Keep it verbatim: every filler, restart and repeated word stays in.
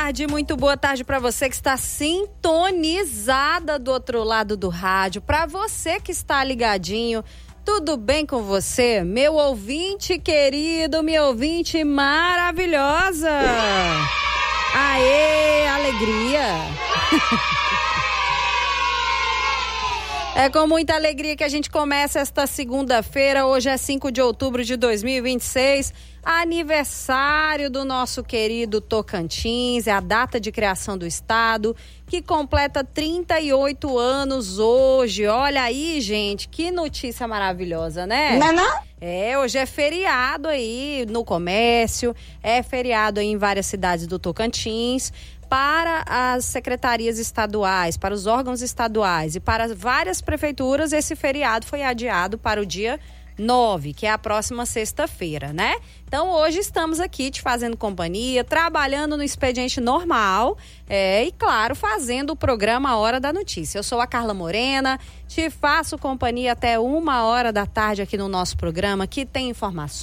tarde, muito boa tarde para você que está sintonizada do outro lado do rádio, para você que está ligadinho. Tudo bem com você, meu ouvinte querido, minha ouvinte maravilhosa? Aê, alegria! É com muita alegria que a gente começa esta segunda-feira. Hoje é cinco de outubro de dois mil e vinte e seis, aniversário do nosso querido Tocantins, é a data de criação do estado, que completa trinta e oito anos hoje. Olha aí, gente, que notícia maravilhosa, né? Não é não? É, hoje é feriado aí no comércio, é feriado aí em várias cidades do Tocantins. Para as secretarias estaduais, para os órgãos estaduais e para várias prefeituras, esse feriado foi adiado para o dia nove, que é a próxima sexta-feira, né? Então, hoje estamos aqui te fazendo companhia, trabalhando no expediente normal, é, e, claro, fazendo o programa A Hora da Notícia. Eu sou a Carla Morena, te faço companhia até uma hora da tarde aqui no nosso programa, que tem informações,